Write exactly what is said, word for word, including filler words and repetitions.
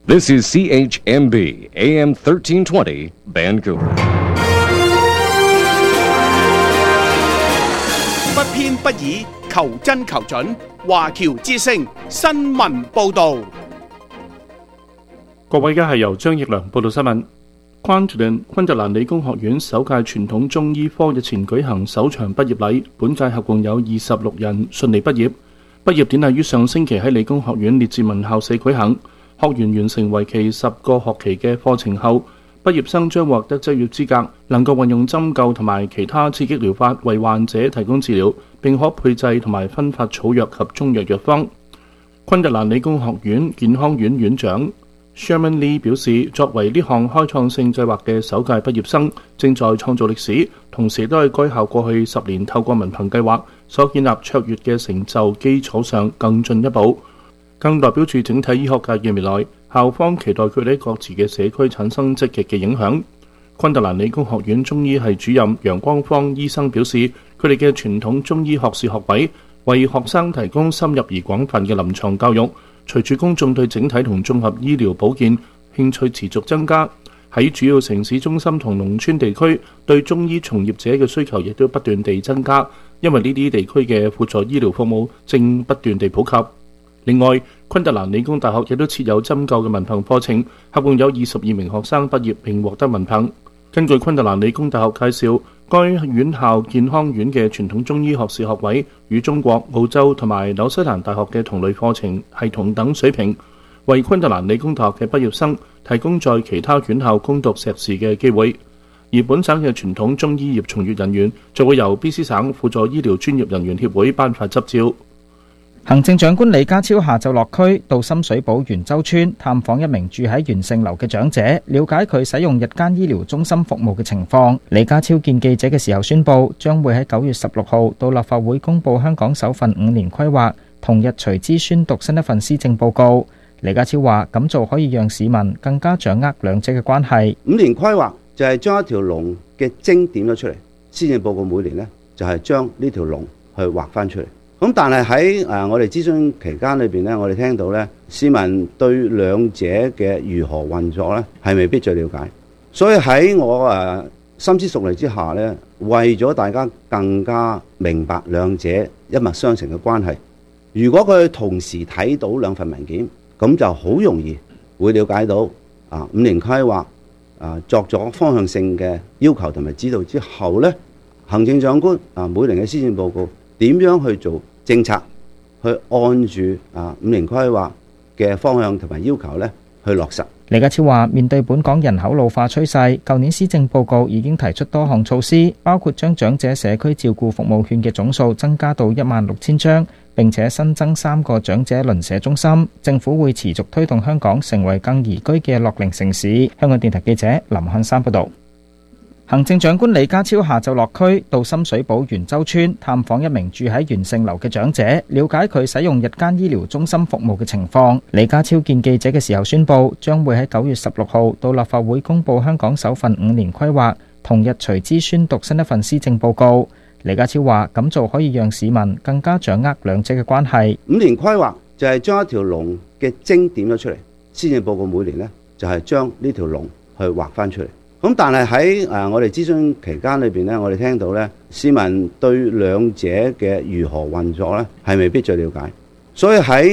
This is C H M B A M thirteen twenty Vancouver。 不偏不倚，求真求準。華僑之聲新聞報導。 各位，而家係由張奕良報道新聞。昆特蘭昆特蘭理工學院首屆傳統中醫科日前舉行首場畢業禮，本屆合共有二十六人順利畢業。畢業典禮於上星期喺理工學院列治文校舍舉行。學員完成為期十個學期嘅課程後，畢業生將獲得執業資格，能夠運用針灸同埋其他刺激療法為患者提供治療，並可配製同埋分發草藥及中藥藥方。昆特蘭理工學院健康院院長 Sherman Lee 表示，作為呢項開創性計劃嘅首屆畢業生，正在創造歷史，同時都係該校過去十年透過文憑計劃所建立卓越嘅成就基礎上更進一步。更代表住整體醫學界嘅未來，校方期待佢哋喺各自嘅社區產生積極嘅影響。昆特蘭理工學院中醫系主任楊光芳醫生表示，佢哋嘅傳統中醫學士學位為學生提供深入而廣泛嘅臨床教育。隨住公眾對整體同綜合醫療保健興趣持續增加，喺主要城市中心同農村地區對中醫從業者嘅需求亦都不斷地增加，因為呢啲地區嘅輔助醫療服務正不斷地普及。另外，昆特蘭理工大學亦都設有針灸嘅文憑課程，合共有二十二名學生畢業並獲得文憑。根據昆特蘭理工大學介紹，該院校健康院嘅傳統中醫學士學位與中國、澳洲同埋紐西蘭大學嘅同類課程係同等水平，為昆特蘭理工大學嘅畢業生提供在其他院校攻讀碩士嘅機會。而本省嘅傳統中醫業從業人員就會由 B C 省輔助醫療專業人員協會頒發執照。 行政長官李家超下晝落區到深水埗元洲村探訪一名住喺元盛樓嘅長者，了解佢使用日間醫療中心服務嘅情況。李家超見記者嘅時候宣布，將會喺九月十六號到立法會公布香港首份五年規劃，同日隨之宣讀新一份施政報告。李家超話，咁做可以讓市民更加掌握兩者嘅關係。 五年規劃就係將一條龍嘅精點咗出嚟，施政報告每年呢，就係將呢條龍去畫翻出嚟。咁但係喺誒我哋諮詢期間裏邊咧，我哋聽到咧，市民對兩者嘅如何運作咧，係未必最了解。所以喺我誒深思熟慮之下咧，為咗大家更加明白兩者一脈相承嘅關係，如果佢同時睇到兩份文件，咁就好容易會了解到啊五年規劃啊作咗方向性嘅要求同埋指導之後咧，行政長官啊每年嘅施政報告點樣去做政策，去按住啊五年規劃嘅方向同埋要求咧去落實。 李家超話，面對本港人口老化趨勢，舊年施政報告已經提出多項措施，包括將長者社區照顧服務券嘅總數增加到一萬六千張，並且新增三個長者鄰舍中心。政府會持續推動香港成為更宜居嘅樂齡城市。香港電台記者林漢山報道。行政長官李家超下晝落區到深水埗元洲村探訪一名住喺元盛樓嘅長者，了解佢使用日間醫療中心服務嘅情況。李家超見記者嘅時候宣布，將會喺九月十六號到立法會公布香港首份五年規劃，同日隨之宣讀新一份施政報告。李家超話，咁做可以讓市民更加掌握兩者嘅關係。 五年規劃就係將一條龍嘅精點咗出嚟，施政報告每年呢，就係將呢條龍去畫翻出嚟。咁但係喺誒我哋諮詢期間裏邊咧，我哋聽到咧，市民對兩者嘅如何運作咧，係未必最了解。所以喺